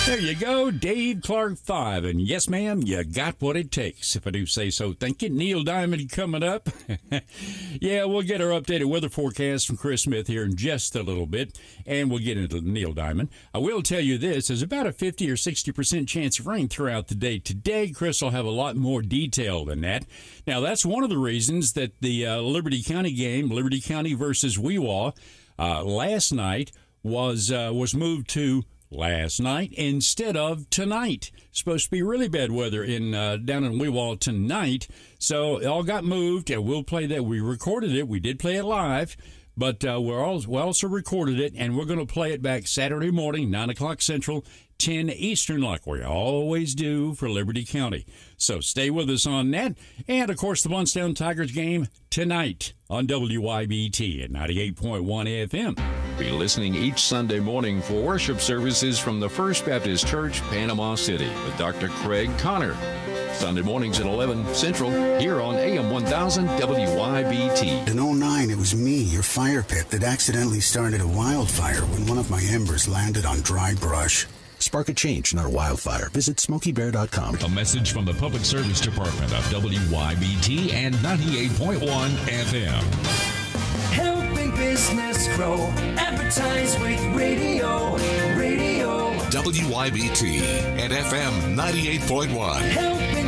There you go, Dave Clark 5. And yes, ma'am, you got what it takes, if I do say so. Thank you. Neil Diamond coming up. Yeah, we'll get our updated weather forecast from Chris Smith here in just a little bit, and we'll get into Neil Diamond. I will tell you this, there's about a 50 or 60% chance of rain throughout the day. Today, Chris will have a lot more detail than that. Now, that's one of the reasons that the Liberty County game, Liberty County versus Weewaw, last night was moved to last night instead of tonight. Supposed to be really bad weather in down in Weewaw tonight, so it all got moved, and we'll play that. We recorded it. We did play it live, but we also recorded it, and we're going to play it back Saturday morning, 9 o'clock Central, 10 Eastern, like we always do for Liberty County. So stay with us on that. And, of course, the Blountstown Tigers game tonight on WYBT at 98.1 FM. Be listening each Sunday morning for worship services from the First Baptist Church, Panama City, with Dr. Craig Connor. Sunday mornings at 11 Central, here on AM 1000 WYBT. In 09, it was me, your fire pit, that accidentally started a wildfire when one of my embers landed on dry brush. Spark a change, not a wildfire. Visit SmokeyBear.com. A message from the Public Service Department of WYBT and 98.1 FM. Helping business grow. Advertise with radio. WYBT and FM 98.1. Helping